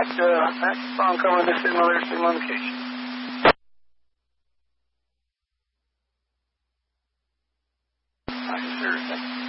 that phone call with a similar location. Sure.